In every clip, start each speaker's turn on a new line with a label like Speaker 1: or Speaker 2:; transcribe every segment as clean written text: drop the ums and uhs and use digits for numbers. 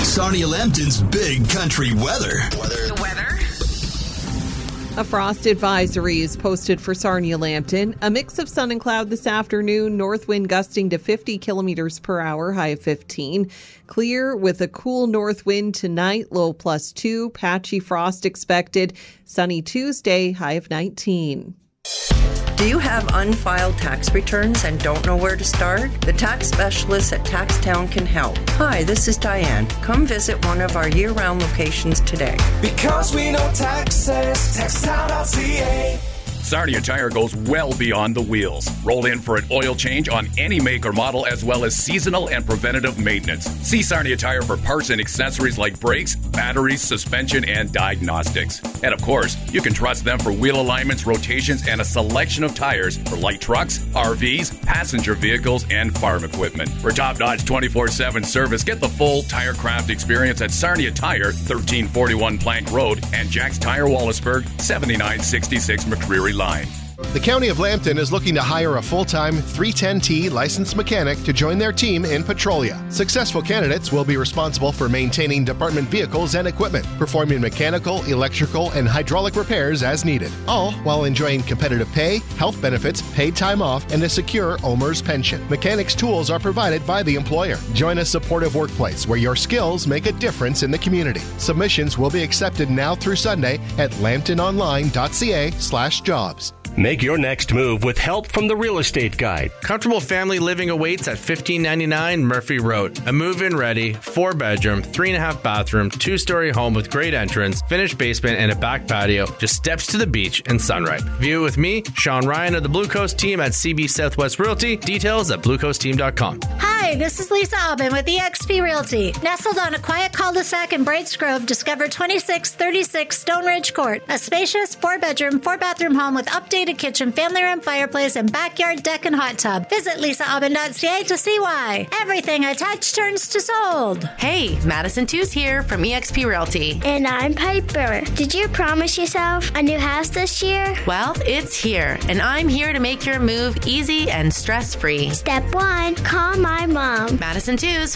Speaker 1: Sarnia Lambton's Big Country Weather.
Speaker 2: The weather?
Speaker 3: A frost advisory is posted for Sarnia Lambton. A mix of sun and cloud this afternoon. North wind gusting to 50 kilometers per hour, high of 15. Clear with a cool north wind tonight, low +2. Patchy frost expected. Sunny Tuesday, high of 19.
Speaker 4: Do you have unfiled tax returns and don't know where to start? The tax specialists at TaxTown can help. Hi, this is Diane. Come visit one of our year-round locations today.
Speaker 5: Because we know taxes, TaxTown.ca.
Speaker 6: Sarnia Tire goes well beyond the wheels. Roll in for an oil change on any make or model, as well as seasonal and preventative maintenance. See Sarnia Tire for parts and accessories like brakes, batteries, suspension, and diagnostics. And of course, you can trust them for wheel alignments, rotations, and a selection of tires for light trucks, RVs, passenger vehicles, and farm equipment. For top-notch 24/7 service, get the full Tirecraft experience at Sarnia Tire, 1341 Plank Road, and Jack's Tire Wallaceburg, 7966 McCreary Line.
Speaker 7: The County of Lambton is looking to hire a full-time 310T licensed mechanic to join their team in Petrolia. Successful candidates will be responsible for maintaining department vehicles and equipment, performing mechanical, electrical, and hydraulic repairs as needed, all while enjoying competitive pay, health benefits, paid time off, and a secure OMERS pension. Mechanics' tools are provided by the employer. Join a supportive workplace where your skills make a difference in the community. Submissions will be accepted now through Sunday at lambtononline.ca/jobs.
Speaker 8: Make your next move with help from the Real Estate Guide.
Speaker 9: Comfortable family living awaits at 1599 Murphy Road. A move-in ready, 4-bedroom, 3.5 bathroom, 2-story home with great entrance, finished basement, and a back patio. Just steps to the beach and sunripe. View it with me, Sean Ryan of the Blue Coast team at CB Southwest Realty. Details at bluecoastteam.com.
Speaker 10: Hi, this is Lisa Aubin with eXp Realty. Nestled on a quiet cul-de-sac in Brights Grove, discover 2636 Stone Ridge Court. A spacious 4-bedroom, 4-bathroom home with updated kitchen, family room, fireplace, and backyard deck and hot tub. Visit lisaaubin.ca to see why. Everything I touch turns to sold.
Speaker 2: Hey, Madison Too's here from eXp Realty.
Speaker 11: And I'm Piper. Did you promise yourself a new house this year?
Speaker 2: Well, it's here, and I'm here to make your move easy and stress-free.
Speaker 11: Step 1, call my mom.
Speaker 2: Madison Too's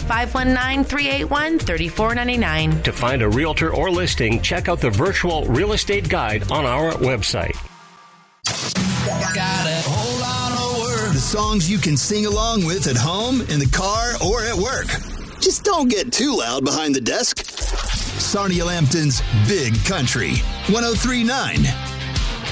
Speaker 2: 519-381-3499.
Speaker 8: To find a realtor or listing, check out the virtual real estate guide on our website.
Speaker 1: Got a whole lot of words. The songs you can sing along with at home, in the car, or at work. Just don't get too loud behind the desk. Sarnia Lambton's Big Country, 103.9